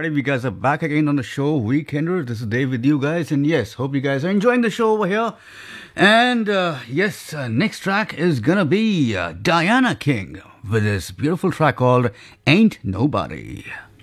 everybody. We guys are back again on the show, Weekender. This is Dave with you guys, and yes, hope you guys are enjoying the show over here. And next track is gonna be Diana King with this beautiful track called Ain't Nobody.